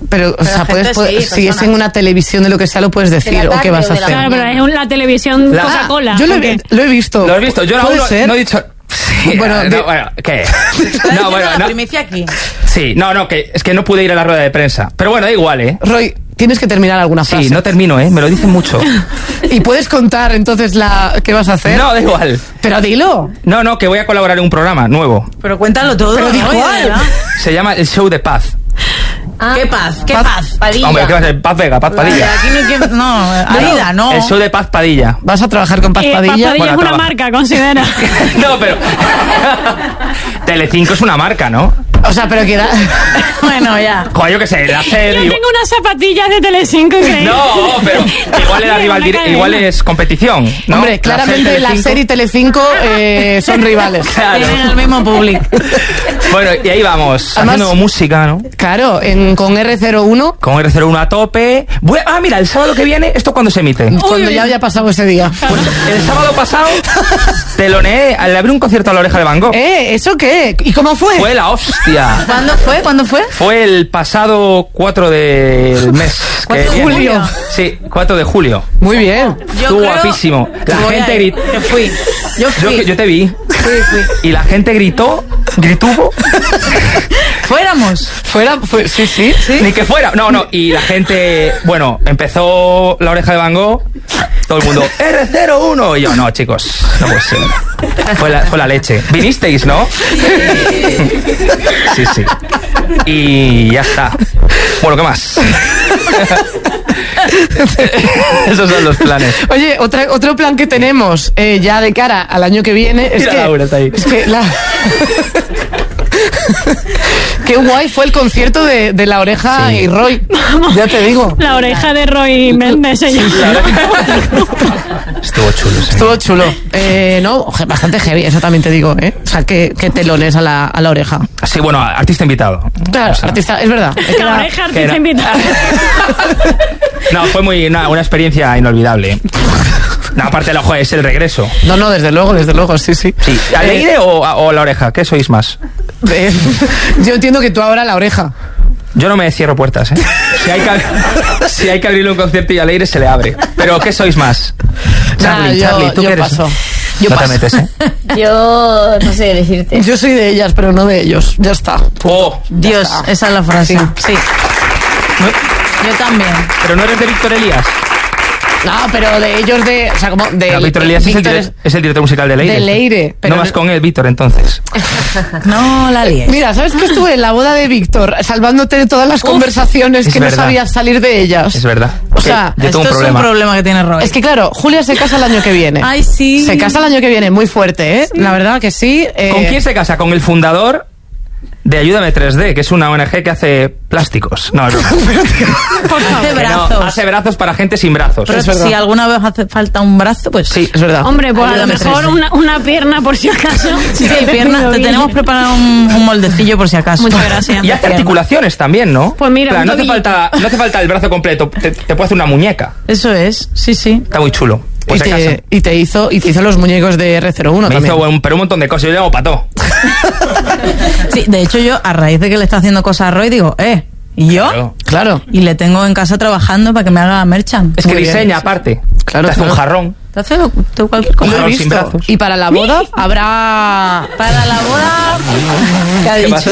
Pero o sea, si es en una televisión de lo que sea, lo puedes decir o qué vas a hacer. Claro, pero es la televisión Coca-Cola. Yo lo he visto. ¿Lo has visto? Yo aún no he dicho... Sí, bueno, ¿qué? No, bueno, la primicia aquí. Sí, que es que no pude ir a la rueda de prensa. Pero bueno, da igual, ¿eh? Roy, tienes que terminar alguna frase. Sí, no termino, ¿eh? Me lo dicen mucho. ¿Y puedes contar entonces qué vas a hacer? No, da igual. Pero dilo. No, que voy a colaborar en un programa nuevo. Pero cuéntalo todo. Pero di cuál. Se llama El Show de Paz. ¿Qué paz? ¿Qué paz? Padilla. Hombre, ¿qué va a ser? Paz Vega, Paz Padilla. Aquí no hay que... No, Aida, no. El Show de Paz Padilla. ¿Vas a trabajar con Paz Padilla? Paz Padilla es una marca, considera. No, pero... Telecinco es una marca, ¿no? O sea, pero que da... Bueno, ya. Joder, yo qué sé, la Yo serie... tengo unas zapatillas de Telecinco increíbles. No, pero igual era rival, igual es competición, ¿no? Hombre, claramente la serie y Telecinco son rivales. Claro. Tienen el mismo público. Bueno, y ahí vamos, Además, haciendo música, ¿no? Claro, con R01. Con R01 a tope. Mira, el sábado que viene, ¿esto cuándo se emite? Cuando ya haya pasado ese día. Pues el sábado pasado teloneé al abrir un concierto a la Oreja de Van Gogh. ¿Eso qué? ¿Y cómo fue? Fue la hostia. ¿Cuándo fue? Fue el pasado 4 del mes. 4 de julio. Sí, 4 de julio. Muy bien. Estuvo guapísimo. La gente gritó. Yo fui. Yo te vi. Fui. Y la gente gritó. Fuéramos. Sí. Ni que fuera. No. Y la gente, bueno, empezó la Oreja de Van Gogh. Todo el mundo, R01. Y yo, no, chicos, no puede ser. Fue la leche. Vinisteis, ¿no? Sí. Y ya está. Bueno, ¿qué más? Esos son los planes. Oye, otro plan que tenemos ya de cara al año que viene es Mira, que... Laura está ahí. Es que Qué guay fue el concierto de La Oreja y Roy. Ya te digo. La Oreja de Roy Méndez se llama. Estuvo chulo, sí. Estuvo chulo. No, bastante heavy, eso también te digo, ¿eh? O sea, qué telones a la Oreja. Sí, bueno, artista invitado. Claro, O sea, artista, es verdad. La Oreja, artista invitado. No, fue una experiencia inolvidable. No, aparte, es el regreso. No, desde luego, sí. Sí. ¿Aleire o La Oreja? ¿Qué sois más? Yo entiendo que tú ahora La Oreja. Yo no me cierro puertas, ¿eh? Si hay que abrirle un concierto y Aleire se le abre. Pero ¿qué sois más? Charlie, ¿tú qué eres? Paso. No te metes, ¿eh? Yo no sé decirte. Yo soy de ellas, pero no de ellos. Ya está. Oh, Dios, esa es la frase. Sí. Yo también. Pero no eres de Víctor Elías. No, pero de ellos o sea, como de... No, Víctor Elías es el director musical de Leire. De Leire. No vas con él, Víctor, entonces. No la líes. Mira, ¿sabes que estuve en la boda de Víctor salvándote de todas las conversaciones que verdad. no sabías salir de ellas? Es verdad. O sea, yo tengo esto es un problema que tiene Roy. Es que claro, Julia se casa el año que viene. Ay, sí. Se casa el año que viene, muy fuerte, ¿eh? Sí. La verdad que sí. ¿Con quién se casa? Con el fundador de Ayúdame 3D, que es una ONG que hace plásticos. No. Hace brazos. Hace brazos para gente sin brazos. Pero si alguna vez hace falta un brazo, pues sí, es verdad. Hombre, pues Ayúdame a lo mejor 3D. una pierna por si acaso. Sí, pierna. Te tenemos preparado un moldecillo por si acaso. Muchas gracias. Y hace articulaciones también, ¿no? Pues mira, claro, no hace falta el brazo completo, te puede hacer una muñeca. Eso es, sí. Está muy chulo. Pues y te hizo los muñecos de R01 Me también. hizo un montón de cosas. Yo le hago pató. Sí, de hecho yo, a raíz de que le está haciendo cosas a Roy, digo, ¿y yo? Claro. Y le tengo en casa trabajando para que me haga merchan. Es que Muy bien. diseña aparte. Claro, te hace un jarrón. Te hace cualquier cosa. Lo he Jarrón visto. sin brazos. Y para la boda habrá... Para la boda... ¿Qué ha ¿Qué dicho? pasa?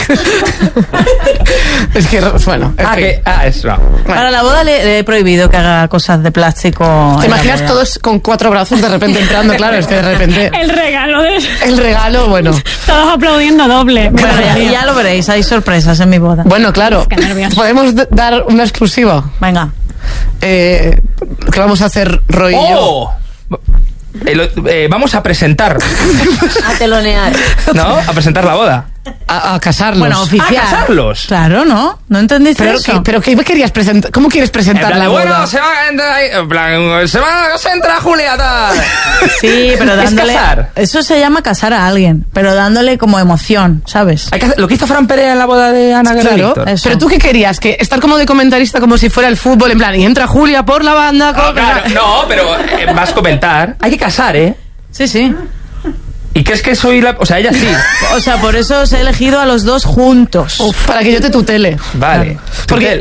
Es que, bueno... en fin. Eso. Para la boda le he prohibido que haga cosas de plástico. ¿Te en la imaginas boda. todos con 4 brazos de repente entrando? Claro, es que de repente... El regalo de... El regalo, bueno... Todos aplaudiendo doble. Bueno, ya lo veréis, hay sorpresas en mi boda. Bueno, claro. Qué nervios. ¿Podemos dar una exclusiva? Venga. ¿Qué vamos a hacer Roy y yo? ¡Oh! Vamos a presentar, A telonear. ¿no? A presentar la boda. A casarlos. Bueno, oficial. ¿A casarlos? Claro, ¿no? ¿No entendiste eso? ¿Pero qué querías presentar? ¿Cómo quieres En presentar plan la de, boda? bueno, se va a entrar ahí. En plan, se entra Julia, tal. Sí, pero dándole... Es casar. Eso se llama casar a alguien, pero dándole como emoción, ¿sabes? Hay que hacer lo que hizo Fran Perea en la boda de Ana Guerra y Claro, Víctor. eso. pero tú qué querías, que estar como de comentarista como si fuera el fútbol, en plan, y entra Julia por la banda. No, claro, no, pero vas a comentar. Hay que casar, ¿eh? Sí, sí. ¿Y crees que soy la...? O sea, ella sí. O sea, por eso os he elegido a los dos juntos. Uf, para que yo te tutele. Vale. Porque